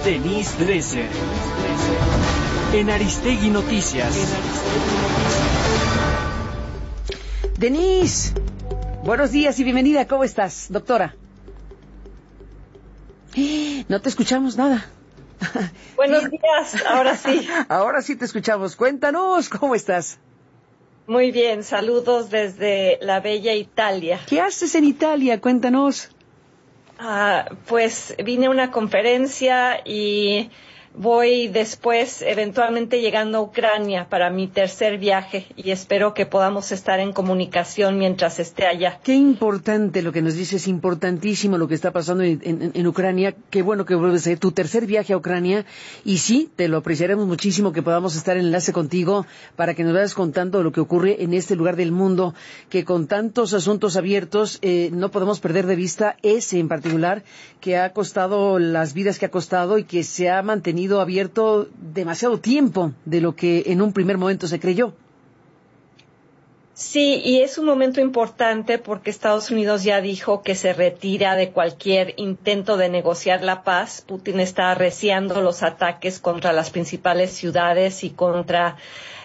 Denise Dresser. En Aristegui Noticias. Denise, buenos días y bienvenida. ¿Cómo estás, doctora? No te escuchamos nada. Buenos días, ahora sí. Ahora sí te escuchamos. Cuéntanos, ¿cómo estás? Muy bien, saludos desde la bella Italia. ¿Qué haces en Italia? Cuéntanos. Pues vine a una conferencia y voy después eventualmente llegando a Ucrania para mi tercer viaje y espero que podamos estar en comunicación mientras esté allá. Qué importante lo que nos dices, importantísimo lo que está pasando en Ucrania. Qué bueno que vuelves a ser tu tercer viaje a Ucrania y sí, te lo apreciaremos muchísimo que podamos estar en enlace contigo para que nos vayas contando lo que ocurre en este lugar del mundo, que con tantos asuntos abiertos no podemos perder de vista ese en particular que ha costado las vidas que ha costado y que se ha mantenido abierto demasiado tiempo de lo que en un primer momento se creyó. Sí, y es un momento importante porque Estados Unidos ya dijo que se retira de cualquier intento de negociar la paz. Putin está arreciando los ataques contra las principales ciudades y contra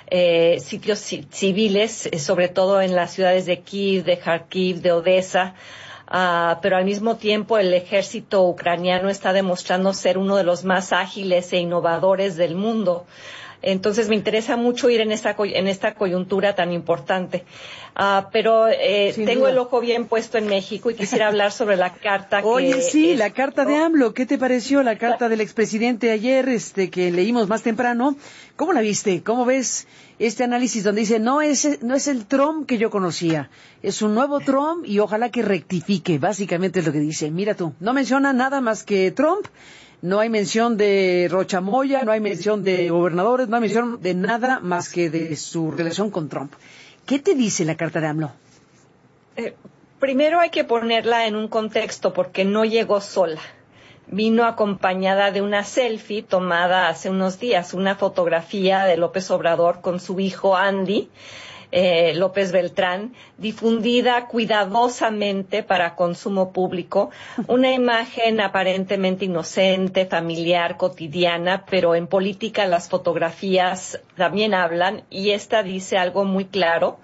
sitios civiles, sobre todo en las ciudades de Kiev, de Kharkiv, de Odessa. Pero al mismo tiempo el ejército ucraniano está demostrando ser uno de los más ágiles e innovadores del mundo. Entonces me interesa mucho ir en esta coyuntura tan importante. Pero tengo duda el ojo bien puesto en México y quisiera hablar sobre la carta que... Oye, sí, la carta de AMLO. ¿Qué te pareció la carta del expresidente ayer, que leímos más temprano? ¿Cómo la viste? ¿Cómo ves este análisis donde dice, no es el Trump que yo conocía, es un nuevo Trump y ojalá que rectifique? Básicamente es lo que dice. Mira tú, no menciona nada más que Trump. No hay mención de Rocha Moya, no hay mención de gobernadores, no hay mención de nada más que de su relación con Trump. ¿Qué te dice la carta de AMLO? Primero hay que ponerla en un contexto porque no llegó sola. Vino acompañada de una selfie tomada hace unos días, una fotografía de López Obrador con su hijo Andy López Beltrán, difundida cuidadosamente para consumo público, una imagen aparentemente inocente, familiar, cotidiana, pero en política las fotografías también hablan y esta dice algo muy claro.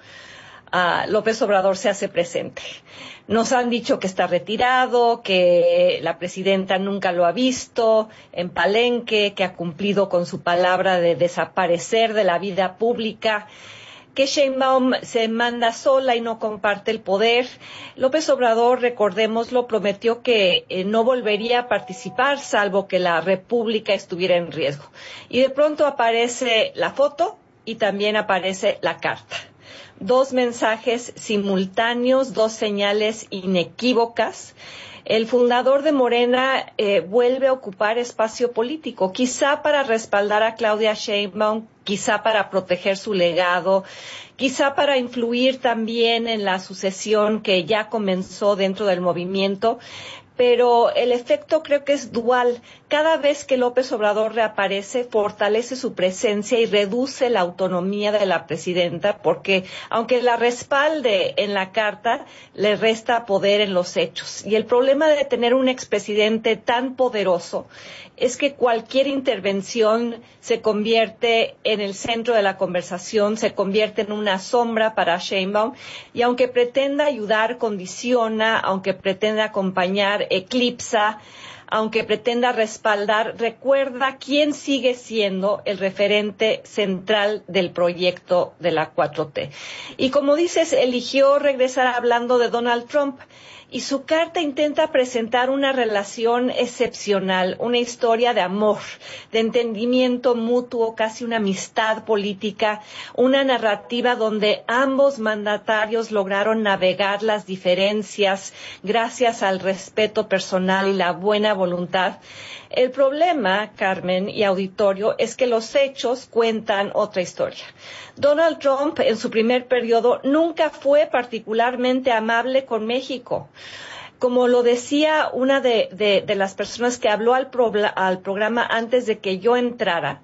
López Obrador se hace presente. Nos han dicho que está retirado, que la presidenta nunca lo ha visto en Palenque, que ha cumplido con su palabra de desaparecer de la vida pública, que Sheinbaum se manda sola y no comparte el poder. López Obrador, recordémoslo, prometió que no volvería a participar salvo que la República estuviera en riesgo. Y de pronto aparece la foto y también aparece la carta. Dos mensajes simultáneos, dos señales inequívocas. El fundador de Morena vuelve a ocupar espacio político, quizá para respaldar a Claudia Sheinbaum, quizá para proteger su legado, quizá para influir también en la sucesión que ya comenzó dentro del movimiento. Pero el efecto creo que es dual. Cada vez que López Obrador reaparece, fortalece su presencia y reduce la autonomía de la presidenta, porque aunque la respalde en la carta, le resta poder en los hechos. Y el problema de tener un expresidente tan poderoso es que cualquier intervención se convierte en el centro de la conversación, se convierte en una sombra para Sheinbaum, y aunque pretenda ayudar, condiciona, aunque pretenda acompañar, eclipsa, aunque pretenda respaldar, recuerda quién sigue siendo el referente central del proyecto de la 4T. Y como dices, eligió regresar hablando de Donald Trump. Y su carta intenta presentar una relación excepcional, una historia de amor, de entendimiento mutuo, casi una amistad política, una narrativa donde ambos mandatarios lograron navegar las diferencias gracias al respeto personal y la buena voluntad. El problema, Carmen y auditorio, es que los hechos cuentan otra historia. Donald Trump, en su primer periodo, nunca fue particularmente amable con México. Como lo decía una de las personas que habló al programa antes de que yo entrara,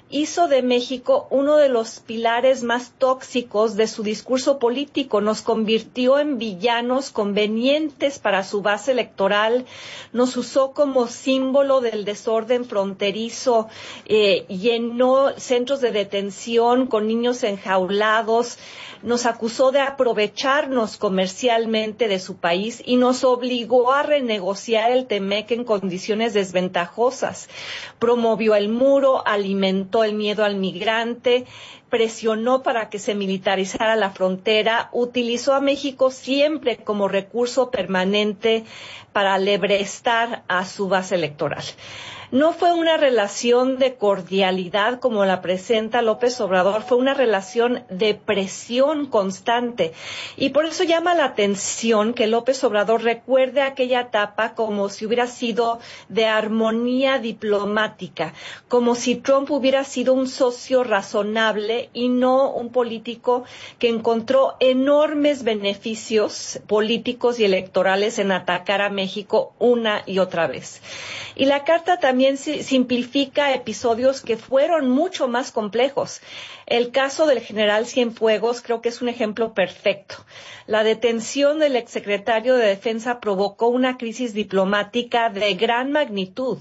hizo de México uno de los pilares más tóxicos de su discurso político. Nos convirtió en villanos convenientes para su base electoral, nos usó como símbolo del desorden fronterizo, llenó centros de detención con niños enjaulados, nos acusó de aprovecharnos comercialmente de su país y nos obligó a renegociar el TEMEC en condiciones desventajosas. Promovió el muro, alimentó el miedo al migrante, presionó para que se militarizara la frontera, utilizó a México siempre como recurso permanente para lebrestar a su base electoral. No fue una relación de cordialidad como la presenta López Obrador, fue una relación de presión constante. Y por eso llama la atención que López Obrador recuerde aquella etapa como si hubiera sido de armonía diplomática, como si Trump hubiera sido un socio razonable y no un político que encontró enormes beneficios políticos y electorales en atacar a México una y otra vez. Y la carta también simplifica episodios que fueron mucho más complejos. El caso del general Cienfuegos creo que es un ejemplo perfecto. La detención del exsecretario de Defensa provocó una crisis diplomática de gran magnitud.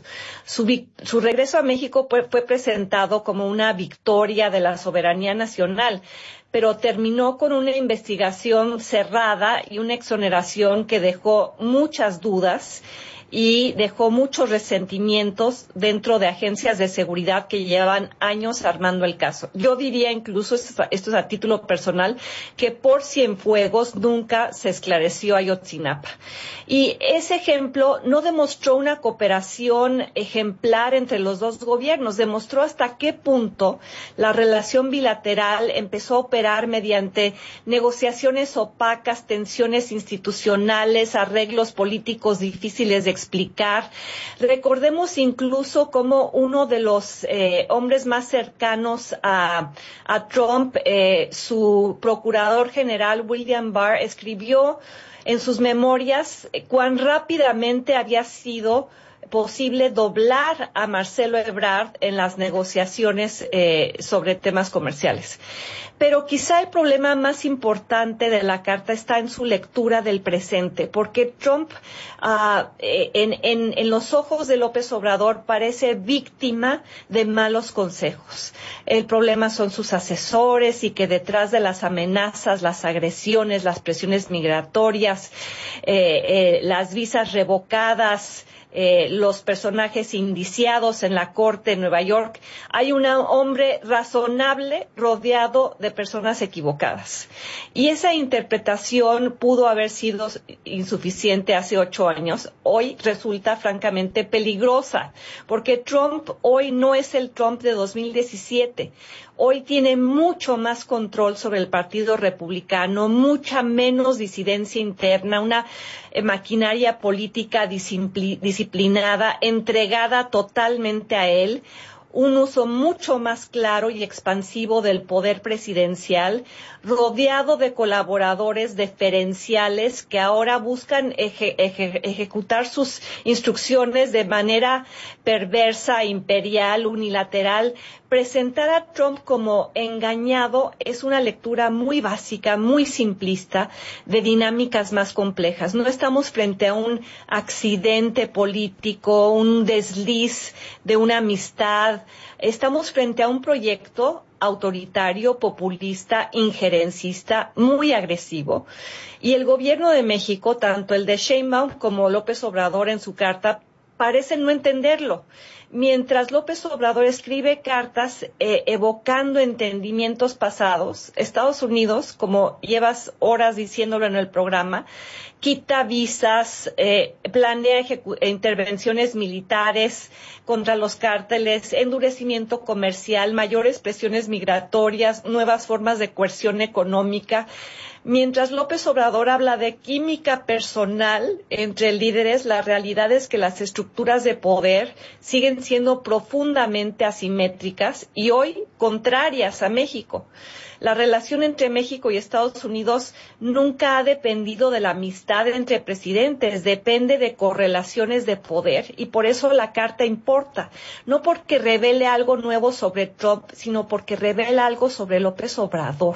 Su regreso a México fue presentado como una victoria de la soberanía nacional, pero terminó con una investigación cerrada y una exoneración que dejó muchas dudas y dejó muchos resentimientos dentro de agencias de seguridad que llevan años armando el caso. Yo diría incluso, esto es a título personal, que por Cienfuegos nunca se esclareció Ayotzinapa. Y ese ejemplo no demostró una cooperación ejemplar entre los dos gobiernos, demostró hasta qué punto la relación bilateral empezó a operar mediante negociaciones opacas, tensiones institucionales, arreglos políticos difíciles de explicar. Recordemos incluso cómo uno de los hombres más cercanos a Trump, su procurador general William Barr, escribió en sus memorias cuán rápidamente había sido posible doblar a Marcelo Ebrard en las negociaciones sobre temas comerciales. Pero quizá el problema más importante de la carta está en su lectura del presente, porque Trump, en los ojos de López Obrador, parece víctima de malos consejos. El problema son sus asesores y que detrás de las amenazas, las agresiones, las presiones migratorias, las visas revocadas, los personajes indiciados en la corte en Nueva York, hay un hombre razonable rodeado de personas equivocadas. Y esa interpretación pudo haber sido insuficiente hace 8 años. Hoy resulta francamente peligrosa, porque Trump hoy no es el Trump de 2017. Hoy tiene mucho más control sobre el Partido Republicano, mucha menos disidencia interna, una maquinaria política disciplinada, entregada totalmente a él, un uso mucho más claro y expansivo del poder presidencial, rodeado de colaboradores deferenciales que ahora buscan ejecutar sus instrucciones de manera perversa, imperial, unilateral. Presentar a Trump como engañado es una lectura muy básica, muy simplista, de dinámicas más complejas. No estamos frente a un accidente político, un desliz de una amistad. Estamos frente a un proyecto autoritario, populista, injerencista, muy agresivo. Y el gobierno de México, tanto el de Sheinbaum como López Obrador en su carta, parecen no entenderlo. Mientras López Obrador escribe cartas evocando entendimientos pasados, Estados Unidos, como llevas horas diciéndolo en el programa, quita visas, planea intervenciones militares contra los cárteles, endurecimiento comercial, mayores presiones migratorias, nuevas formas de coerción económica. Mientras López Obrador habla de química personal entre líderes, la realidad es que las estructuras de poder siguen siendo profundamente asimétricas y hoy contrarias a México. La relación entre México y Estados Unidos nunca ha dependido de la amistad entre presidentes, depende de correlaciones de poder, y por eso la carta importa. No porque revele algo nuevo sobre Trump, sino porque revela algo sobre López Obrador.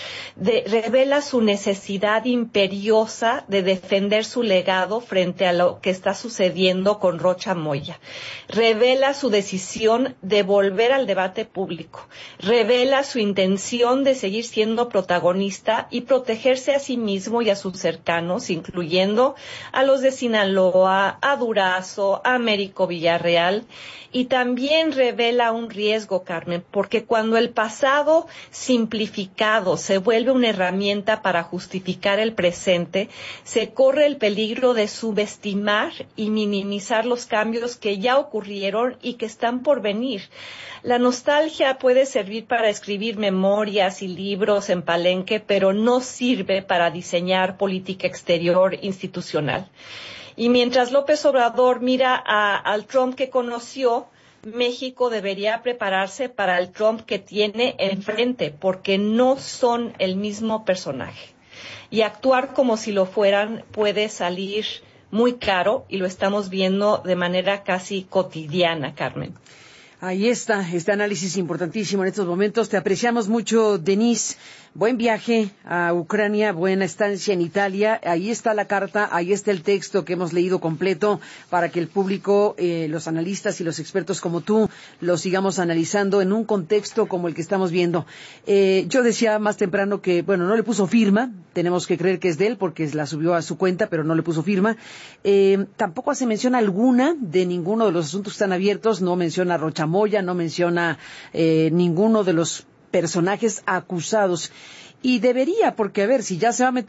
Revela su necesidad imperiosa de defender su legado frente a lo que está sucediendo con Rocha Moya. Revela su decisión de volver al debate público. Revela su intención de seguir siendo protagonista y protegerse a sí mismo y a sus cercanos, incluyendo a los de Sinaloa, a Durazo, a Américo Villarreal. Y también revela un riesgo, Carmen, porque cuando el pasado simplificado se vuelve una herramienta para justificar el presente, se corre el peligro de subestimar y minimizar los cambios que ya ocurrieron y que están por venir. La nostalgia puede servir para escribir memorias y libros en palenque, pero no sirve para diseñar política exterior institucional. Y mientras López Obrador mira al Trump que conoció, México debería prepararse para el Trump que tiene enfrente, porque no son el mismo personaje. Y actuar como si lo fueran puede salir muy caro, y lo estamos viendo de manera casi cotidiana, Carmen. Ahí está, este análisis importantísimo en estos momentos. Te apreciamos mucho, Denise. Buen viaje a Ucrania, buena estancia en Italia. Ahí está la carta, ahí está el texto que hemos leído completo para que el público, los analistas y los expertos como tú, lo sigamos analizando en un contexto como el que estamos viendo. Yo decía más temprano que, bueno, no le puso firma. Tenemos que creer que es de él porque la subió a su cuenta, pero no le puso firma. Tampoco hace mención alguna de ninguno de los asuntos que están abiertos. No menciona a Rocha Moya, no menciona ninguno de los personajes acusados, y debería, porque a ver, si ya se va a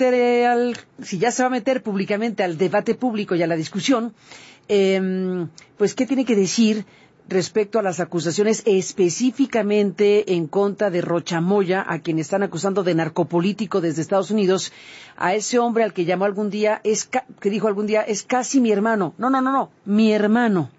meter públicamente al debate público y a la discusión, pues qué tiene que decir respecto a las acusaciones específicamente en contra de Rocha Moya, a quien están acusando de narcopolítico desde Estados Unidos, a ese hombre al que llamó algún día, que dijo algún día, es casi mi hermano. No, mi hermano.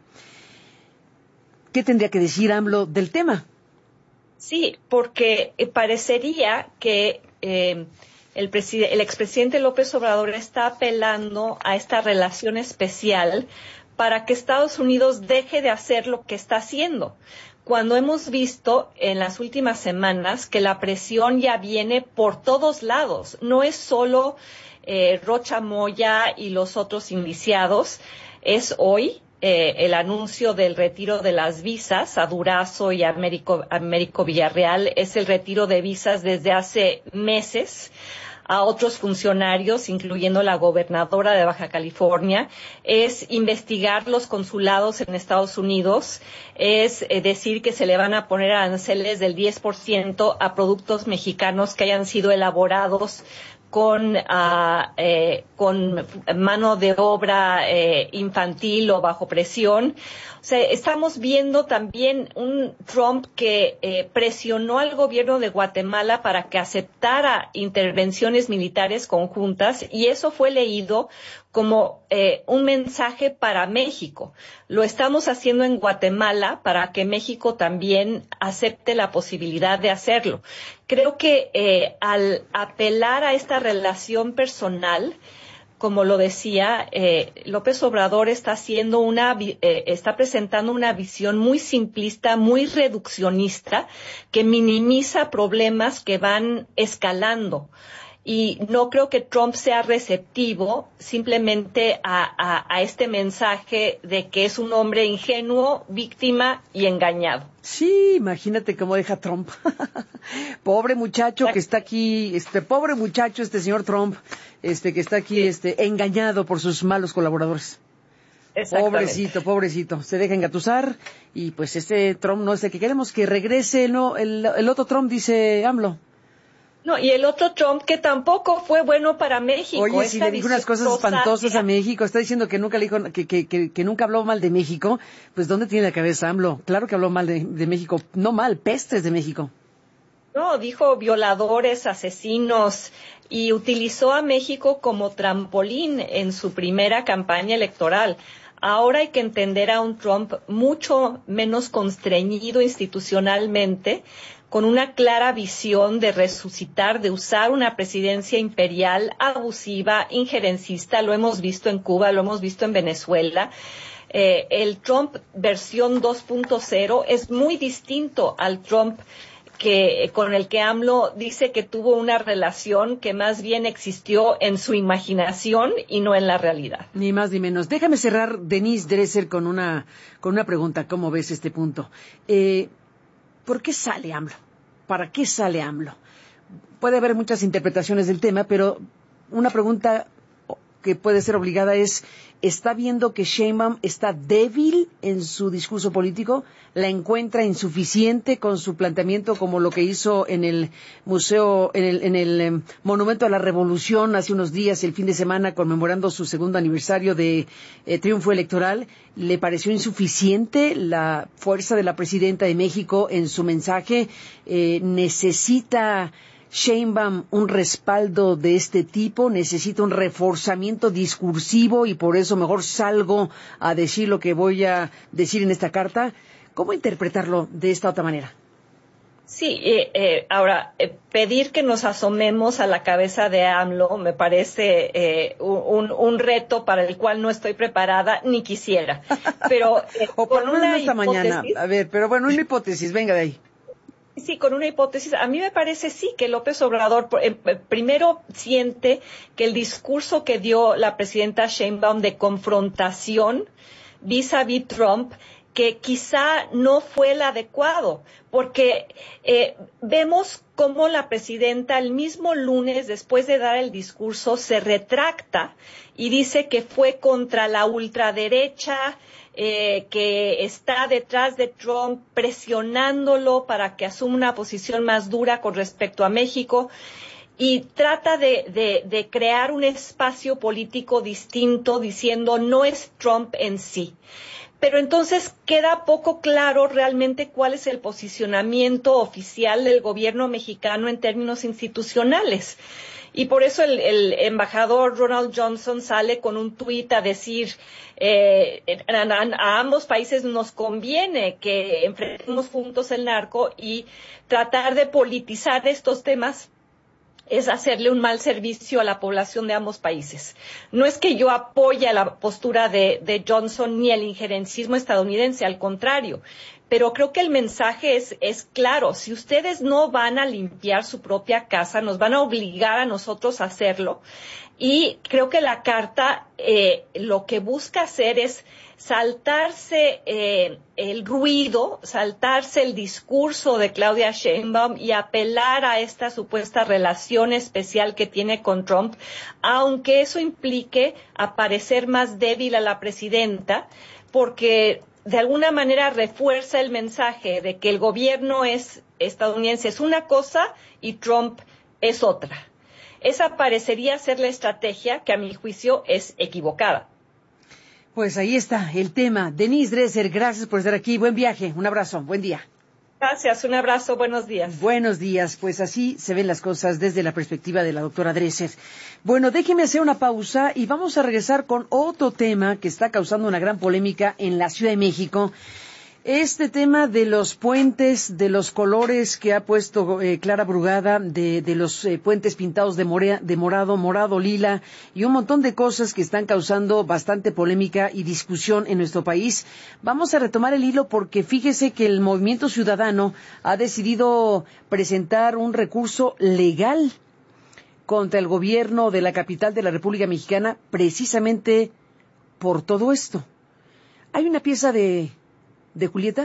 ¿Qué tendría que decir AMLO del tema? Sí, porque parecería que el expresidente López Obrador está apelando a esta relación especial para que Estados Unidos deje de hacer lo que está haciendo. Cuando hemos visto en las últimas semanas que la presión ya viene por todos lados, no es solo Rocha Moya y los otros indiciados, es hoy el anuncio del retiro de las visas a Durazo y a Américo Villarreal, es el retiro de visas desde hace meses a otros funcionarios, incluyendo la gobernadora de Baja California, es investigar los consulados en Estados Unidos, es decir que se le van a poner aranceles del 10% a productos mexicanos que hayan sido elaborados con mano de obra infantil o bajo presión. O sea, estamos viendo también un Trump que presionó al gobierno de Guatemala para que aceptara intervenciones militares conjuntas, y eso fue leído como un mensaje para México. Lo estamos haciendo en Guatemala para que México también acepte la posibilidad de hacerlo. Creo que al apelar a esta relación personal, como lo decía, López Obrador está presentando una visión muy simplista, muy reduccionista, que minimiza problemas que van escalando. Y no creo que Trump sea receptivo simplemente a este mensaje de que es un hombre ingenuo, víctima y engañado. Sí, imagínate cómo deja Trump. Pobre muchacho que está aquí, pobre muchacho, señor Trump, que está aquí, engañado por sus malos colaboradores. Pobrecito, se deja engatusar, y pues Trump no es el que queremos que regrese, no, el otro Trump, dice AMLO. No, y el otro Trump que tampoco fue bueno para México. Oye, sí le dijo unas cosas espantosas a México, está diciendo que nunca le dijo, que nunca habló mal de México. Pues ¿dónde tiene la cabeza AMLO? Claro que habló mal de México, no mal, pestes de México. No, dijo violadores, asesinos, y utilizó a México como trampolín en su primera campaña electoral. Ahora hay que entender a un Trump mucho menos constreñido institucionalmente, con una clara visión de resucitar, de usar una presidencia imperial abusiva, injerencista. Lo hemos visto en Cuba, lo hemos visto en Venezuela. El Trump versión 2.0 es muy distinto al Trump con el que AMLO dice que tuvo una relación que más bien existió en su imaginación y no en la realidad. Ni más ni menos. Déjame cerrar, Denise Dresser, con una pregunta. ¿Cómo ves este punto? ¿Por qué sale AMLO? ¿Para qué sale AMLO? Puede haber muchas interpretaciones del tema, pero una pregunta que puede ser obligada es, ¿está viendo que Sheinbaum está débil en su discurso político? ¿La encuentra insuficiente con su planteamiento, como lo que hizo en el museo, en el Monumento a la Revolución hace unos días, el fin de semana, conmemorando su segundo aniversario de triunfo electoral? ¿Le pareció insuficiente la fuerza de la presidenta de México en su mensaje? ¿Necesita Sheinbaum un respaldo de este tipo? ¿Necesita un reforzamiento discursivo y por eso mejor salgo a decir lo que voy a decir en esta carta? ¿Cómo interpretarlo de esta otra manera? Sí, ahora, pedir que nos asomemos a la cabeza de AMLO me parece un reto para el cual no estoy preparada ni quisiera. Pero o por lo menos esta mañana. A ver, pero bueno, una hipótesis, venga de ahí. Sí, con una hipótesis. A mí me parece sí que López Obrador primero siente que el discurso que dio la presidenta Sheinbaum de confrontación vis-a-vis Trump, que quizá no fue el adecuado, porque vemos cómo la presidenta el mismo lunes, después de dar el discurso, se retracta y dice que fue contra la ultraderecha, que está detrás de Trump presionándolo para que asuma una posición más dura con respecto a México, y trata de crear un espacio político distinto diciendo no es Trump en sí. Pero entonces queda poco claro realmente cuál es el posicionamiento oficial del gobierno mexicano en términos institucionales. Y por eso el embajador Ronald Johnson sale con un tuit a decir, a ambos países nos conviene que enfrentemos juntos el narco, y tratar de politizar estos temas es hacerle un mal servicio a la población de ambos países. No es que yo apoye la postura de Johnson ni el injerencismo estadounidense, al contrario, pero creo que el mensaje es claro. Si ustedes no van a limpiar su propia casa, nos van a obligar a nosotros a hacerlo. Y creo que la carta lo que busca hacer es saltarse el ruido, saltarse el discurso de Claudia Sheinbaum y apelar a esta supuesta relación especial que tiene con Trump, aunque eso implique aparecer más débil a la presidenta, porque de alguna manera refuerza el mensaje de que el gobierno estadounidense es una cosa y Trump es otra. Esa parecería ser la estrategia que a mi juicio es equivocada. Pues ahí está el tema. Denise Dresser, gracias por estar aquí. Buen viaje, un abrazo, buen día. Gracias, un abrazo, buenos días. Buenos días, pues así se ven las cosas desde la perspectiva de la doctora Dresser. Bueno, déjeme hacer una pausa y vamos a regresar con otro tema que está causando una gran polémica en la Ciudad de México. Este tema de los puentes, de los colores que ha puesto Clara Brugada, de los puentes pintados de morado, lila, y un montón de cosas que están causando bastante polémica y discusión en nuestro país. Vamos a retomar el hilo porque fíjese que el Movimiento Ciudadano ha decidido presentar un recurso legal contra el gobierno de la capital de la República Mexicana precisamente por todo esto. Hay una pieza de Julieta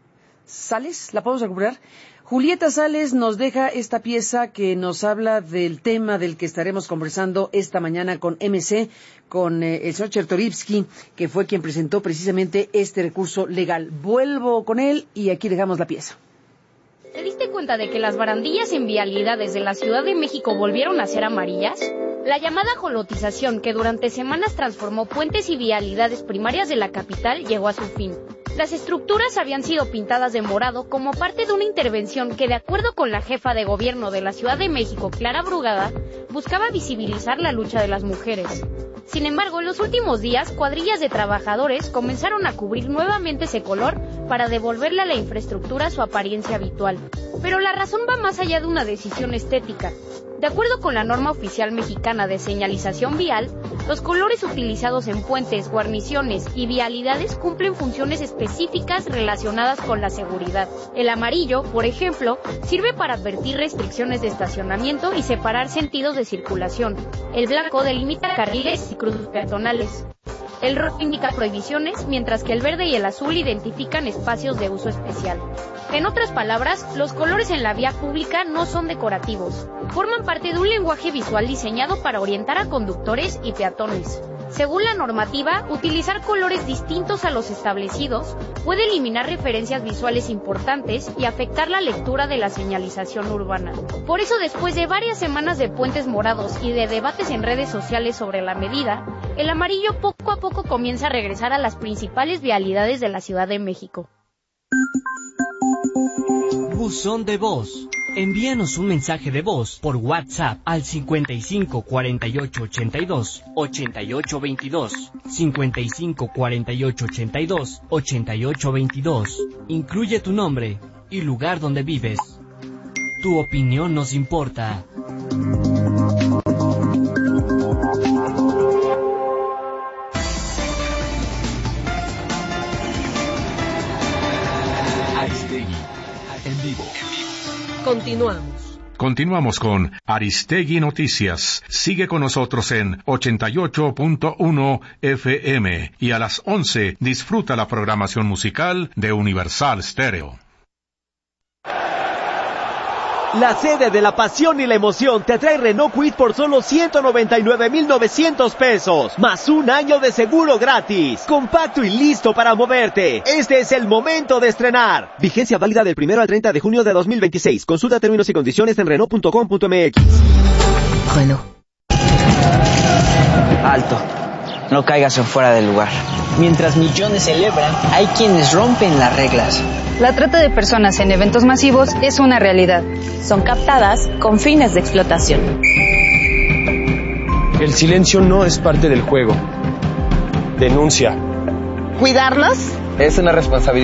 Sales, ¿la podemos recuperar? Julieta Sales nos deja esta pieza que nos habla del tema del que estaremos conversando esta mañana con MC, con el señor Chertorivsky, que fue quien presentó precisamente este recurso legal. Vuelvo con él y aquí dejamos la pieza. ¿Te diste cuenta de que las barandillas en vialidades de la Ciudad de México volvieron a ser amarillas? La llamada jolotización, que durante semanas transformó puentes y vialidades primarias de la capital, llegó a su fin. Las estructuras habían sido pintadas de morado como parte de una intervención que, de acuerdo con la jefa de gobierno de la Ciudad de México, Clara Brugada, buscaba visibilizar la lucha de las mujeres. Sin embargo, en los últimos días, cuadrillas de trabajadores comenzaron a cubrir nuevamente ese color para devolverle a la infraestructura su apariencia habitual. Pero la razón va más allá de una decisión estética. De acuerdo con la norma oficial mexicana de señalización vial, los colores utilizados en puentes, guarniciones y vialidades cumplen funciones específicas relacionadas con la seguridad. El amarillo, por ejemplo, sirve para advertir restricciones de estacionamiento y separar sentidos de circulación. El blanco delimita carriles y cruces peatonales. El rojo indica prohibiciones, mientras que el verde y el azul identifican espacios de uso especial. En otras palabras, los colores en la vía pública no son decorativos. Forman parte de un lenguaje visual diseñado para orientar a conductores y peatones. Según la normativa, utilizar colores distintos a los establecidos puede eliminar referencias visuales importantes y afectar la lectura de la señalización urbana. Por eso, después de varias semanas de puentes morados y de debates en redes sociales sobre la medida, el amarillo poco a poco comienza a regresar a las principales vialidades de la Ciudad de México. Buzón de voz. Envíanos un mensaje de voz por WhatsApp al 55 48 82 88 22, 55 48 82 88 22. Incluye tu nombre y lugar donde vives. Tu opinión nos importa. Aristegui, en vivo. Continuamos con Aristegui Noticias. Sigue con nosotros en 88.1 FM y a las 11 disfruta la programación musical de Universal Stereo. La sede de la pasión y la emoción te trae Renault Kwid por solo 199,900 pesos, más un año de seguro gratis. Compacto y listo para moverte. Este es el momento de estrenar. Vigencia válida del 1 al 30 de junio de 2026. Consulta términos y condiciones en Renault.com.mx. Renault. Alto. No caigas en fuera del lugar. Mientras millones celebran, hay quienes rompen las reglas. La trata de personas en eventos masivos es una realidad. Son captadas con fines de explotación. El silencio no es parte del juego. Denuncia. ¿Cuidarnos? Es una responsabilidad.